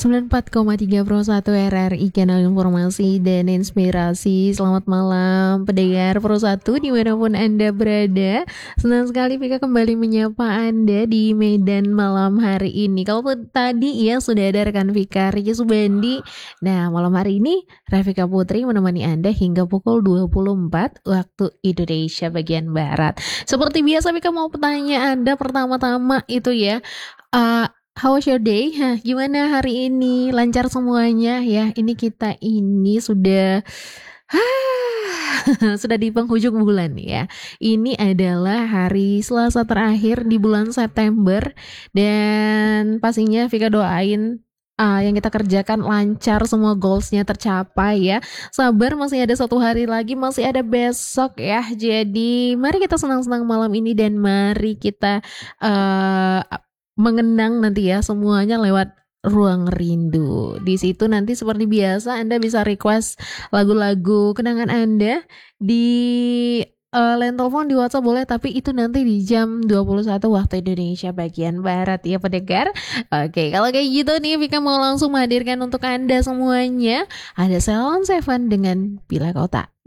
94,3 Pro 1 RRI Kanal Informasi dan Inspirasi. Selamat malam pendengar Pro 1 dimanapun Anda berada. Senang sekali Vika kembali menyapa Anda di Medan malam hari ini. Kalau tadi ya sudah ada rekan Vika Riki Subandi. Nah malam hari ini Rafika Putri menemani Anda hingga pukul 24 waktu Indonesia bagian Barat. Seperti biasa Vika mau bertanya Anda pertama-tama itu ya, how was your day? Hah, gimana hari ini? Lancar semuanya ya? Ini kita ini sudah sudah di penghujung bulan ya. Ini adalah hari Selasa terakhir di bulan September dan pastinya Vika doain yang kita kerjakan lancar, semua goalsnya tercapai ya. Sabar, masih ada satu hari lagi, masih ada besok ya. Jadi mari kita senang-senang malam ini dan mari kita mengenang nanti ya semuanya lewat Ruang Rindu. Di situ nanti seperti biasa Anda bisa request lagu-lagu kenangan Anda di line telepon, di WhatsApp boleh, tapi itu nanti di jam 21 waktu Indonesia bagian Barat ya pendengar. Oke, kalau kayak gitu nih Vika mau langsung menghadirkan untuk Anda semuanya ada Salon Seven dengan Bila Kota.